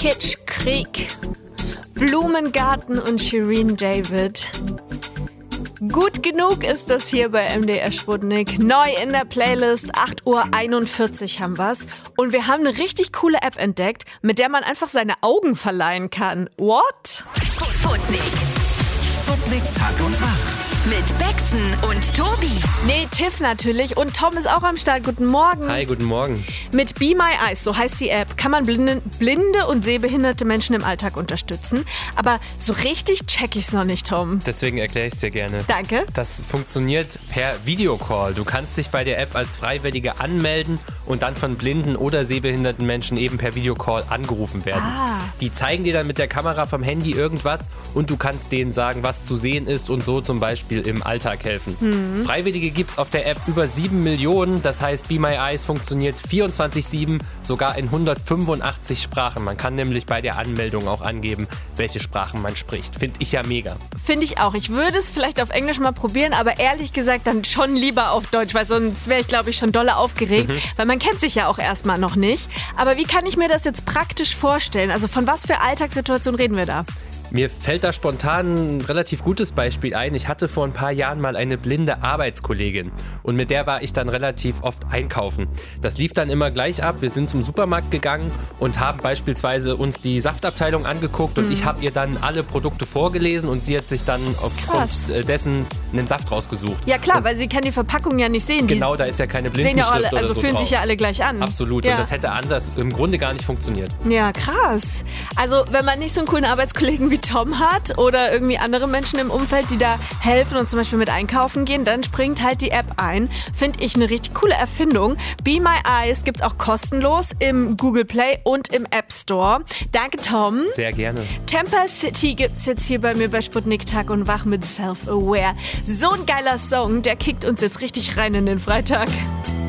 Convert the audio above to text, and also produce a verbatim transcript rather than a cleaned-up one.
Kitschkrieg, Blumengarten und Shirin David. Gut genug ist das hier bei M D R Sputnik. Neu in der Playlist, acht Uhr einundvierzig haben wir's. Und wir haben eine richtig coole App entdeckt, mit der man einfach seine Augen verleihen kann. What? Sputnik. Sputnik Tag und Wach. Mit Bexen und Tobi. Nee, Tiff natürlich. Und Tom ist auch am Start. Guten Morgen. Hi, guten Morgen. Mit Be My Eyes, so heißt die App, kann man blinde, blinde und sehbehinderte Menschen im Alltag unterstützen. Aber so richtig check ich's noch nicht, Tom. Deswegen erkläre ich es dir gerne. Danke. Das funktioniert per Videocall. Du kannst dich bei der App als Freiwillige anmelden und dann von blinden oder sehbehinderten Menschen eben per Videocall angerufen werden. Ah. Die zeigen dir dann mit der Kamera vom Handy irgendwas und du kannst denen sagen, was zu sehen ist und so zum Beispiel im Alltag helfen. Mhm. Freiwillige gibt's auf der App über sieben Millionen. Das heißt, Be My Eyes funktioniert vierundzwanzig sieben, sogar in hundertfünfundachtzig Sprachen. Man kann nämlich bei der Anmeldung auch angeben, welche Sprachen man spricht. Finde ich ja mega. Finde ich auch. Ich würde es vielleicht auf Englisch mal probieren, aber ehrlich gesagt dann schon lieber auf Deutsch, weil sonst wäre ich, glaube ich, schon dolle aufgeregt, mhm. weil man kennt sich ja auch erstmal noch nicht. Aber wie kann ich mir das jetzt praktisch vorstellen? Also von was für Alltagssituationen reden wir da? Mir fällt da spontan ein relativ gutes Beispiel ein. Ich hatte vor ein paar Jahren mal eine blinde Arbeitskollegin und mit der war ich dann relativ oft einkaufen. Das lief dann immer gleich ab. Wir sind zum Supermarkt gegangen und haben beispielsweise uns die Saftabteilung angeguckt und mhm. ich habe ihr dann alle Produkte vorgelesen und sie hat sich dann aufgrund dessen einen Saft rausgesucht. Ja klar, und weil sie kann die Verpackung ja nicht sehen. Die genau, da ist ja keine sehen ja Blindenschrift alle, also oder so fühlen drauf. sich ja alle gleich an. Absolut. Ja. Und das hätte anders im Grunde gar nicht funktioniert. Ja, krass. Also wenn man nicht so einen coolen Arbeitskollegen wie Tom hat oder irgendwie andere Menschen im Umfeld, die da helfen und zum Beispiel mit einkaufen gehen, dann springt halt die App ein. Finde ich eine richtig coole Erfindung. Be My Eyes gibt's auch kostenlos im Google Play und im App Store. Danke, Tom. Sehr gerne. Temper City gibt's jetzt hier bei mir bei Sputnik Tag und Wach mit Self-Aware. So ein geiler Song, der kickt uns jetzt richtig rein in den Freitag.